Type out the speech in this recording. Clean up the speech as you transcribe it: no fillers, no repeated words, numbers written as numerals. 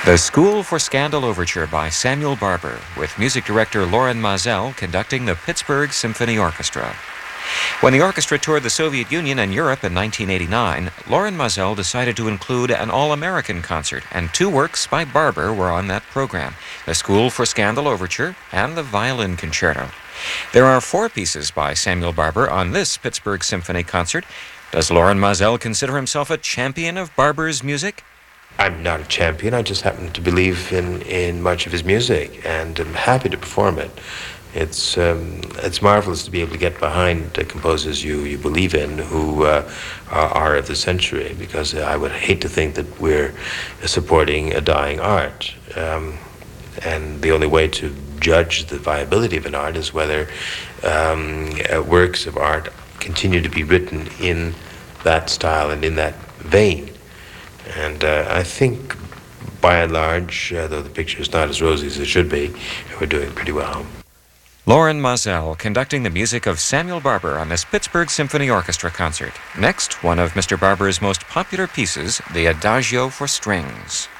The School for Scandal Overture by Samuel Barber, with music director Loren Maazel conducting the Pittsburgh Symphony Orchestra. When the orchestra toured the Soviet Union and Europe in 1989, Loren Maazel decided to include an all-American concert, and two works by Barber were on that program, the School for Scandal Overture and the Violin Concerto. There are 4 pieces by Samuel Barber on this Pittsburgh Symphony concert. Does Loren Maazel consider himself a champion of Barber's music? I'm not a champion. I just happen to believe in much of his music, and I'm happy to perform it. It's marvelous to be able to get behind composers you believe in who are of the century, because I would hate to think that we're supporting a dying art. And the only way to judge the viability of an art is whether works of art continue to be written in that style and in that vein. And I think, by and large, though the picture is not as rosy as it should be, we're doing pretty well. Loren Maazel conducting the music of Samuel Barber on this Pittsburgh Symphony Orchestra concert. Next, one of Mr. Barber's most popular pieces, the Adagio for Strings.